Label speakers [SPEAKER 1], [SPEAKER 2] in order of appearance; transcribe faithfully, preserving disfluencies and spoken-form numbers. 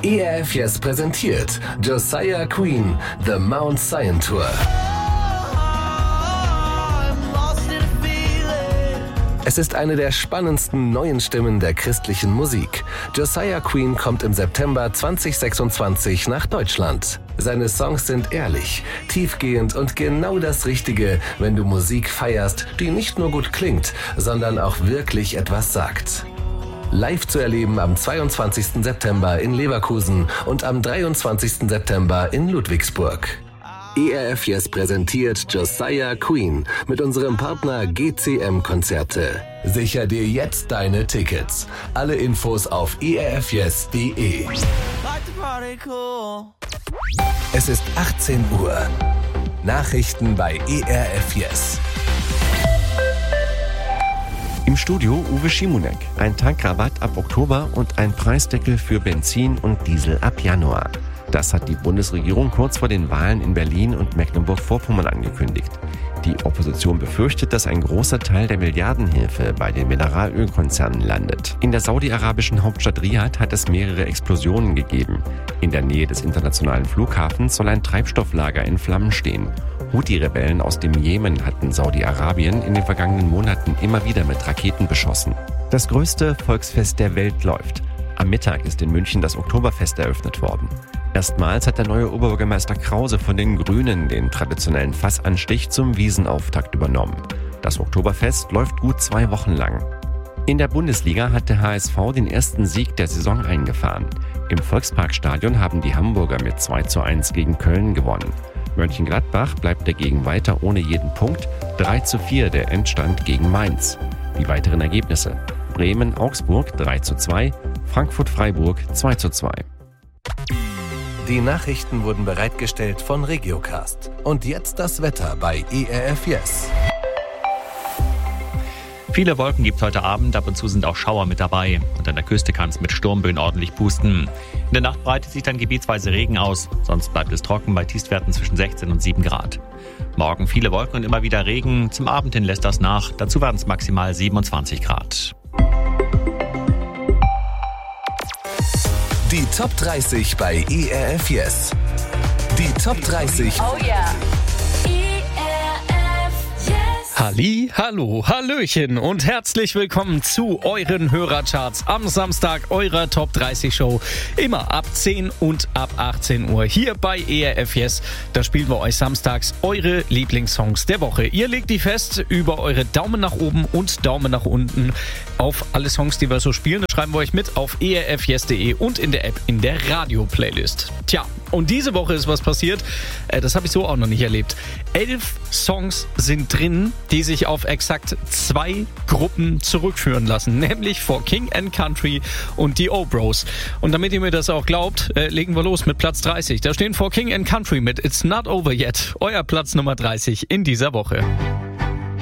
[SPEAKER 1] E R F Yes präsentiert Josiah Queen, The Mount Zion Tour. Es ist eine der spannendsten neuen Stimmen der christlichen Musik. Josiah Queen kommt im September zwanzig sechsundzwanzig nach Deutschland. Seine Songs sind ehrlich, tiefgehend und genau das Richtige, wenn du Musik feierst, die nicht nur gut klingt, sondern auch wirklich etwas sagt. Live zu erleben am zweiundzwanzigsten September in Leverkusen und am dreiundzwanzigsten September in Ludwigsburg. E R F Yes präsentiert Josiah Queen mit unserem Partner G C M Konzerte. Sicher dir jetzt deine Tickets. Alle Infos auf e r f yes punkt de. Es ist achtzehn Uhr. Nachrichten bei E R F Yes.
[SPEAKER 2] Im Studio Uwe Schimonek. Ein Tankrabatt ab Oktober und ein Preisdeckel für Benzin und Diesel ab Januar. Das hat die Bundesregierung kurz vor den Wahlen in Berlin und Mecklenburg-Vorpommern angekündigt. Die Opposition befürchtet, dass ein großer Teil der Milliardenhilfe bei den Mineralölkonzernen landet. In der saudi-arabischen Hauptstadt Riad hat es mehrere Explosionen gegeben. In der Nähe des internationalen Flughafens soll ein Treibstofflager in Flammen stehen. Houthi-Rebellen aus dem Jemen hatten Saudi-Arabien in den vergangenen Monaten immer wieder mit Raketen beschossen. Das größte Volksfest der Welt läuft. Am Mittag ist in München das Oktoberfest eröffnet worden. Erstmals hat der neue Oberbürgermeister Krause von den Grünen den traditionellen Fassanstich zum Wiesenauftakt übernommen. Das Oktoberfest läuft gut zwei Wochen lang. In der Bundesliga hat der H S V den ersten Sieg der Saison eingefahren. Im Volksparkstadion haben die Hamburger mit zwei zu eins gegen Köln gewonnen. Mönchengladbach bleibt dagegen weiter ohne jeden Punkt. drei zu vier der Endstand gegen Mainz. Die weiteren Ergebnisse: Bremen-Augsburg drei zu zwei, Frankfurt-Freiburg zwei zu zwei.
[SPEAKER 1] Die Nachrichten wurden bereitgestellt von Regiocast. Und jetzt das Wetter bei E R F Yes.
[SPEAKER 3] Viele Wolken gibt es heute Abend, ab und zu sind auch Schauer mit dabei. Und an der Küste kann es mit Sturmböen ordentlich pusten. In der Nacht breitet sich dann gebietsweise Regen aus, sonst bleibt es trocken bei Tiefstwerten zwischen sechzehn und sieben Grad. Morgen viele Wolken und immer wieder Regen, zum Abend hin lässt das nach, dazu werden es maximal siebenundzwanzig Grad.
[SPEAKER 1] Die Top dreißig bei E R F Yes. Die Top dreißig.
[SPEAKER 4] Oh yeah.
[SPEAKER 5] Halli, hallo, hallöchen und herzlich willkommen zu euren Hörercharts am Samstag, eurer Top dreißig Show. Immer ab zehn und ab achtzehn Uhr hier bei E R F Yes. Da spielen wir euch samstags eure Lieblingssongs der Woche. Ihr legt die fest über eure Daumen nach oben und Daumen nach unten auf alle Songs, die wir so spielen. Das schreiben wir euch mit auf e r f yes punkt de und in der App in der Radio-Playlist. Tja, und diese Woche ist was passiert, das habe ich so auch noch nicht erlebt. Elf Songs sind drin, die sich auf exakt zwei Gruppen zurückführen lassen, nämlich For King and Country und die O-Bros. Und damit ihr mir das auch glaubt, äh, legen wir los mit Platz dreißig. Da stehen For King and Country mit It's Not Over Yet, euer Platz Nummer dreißig in dieser Woche.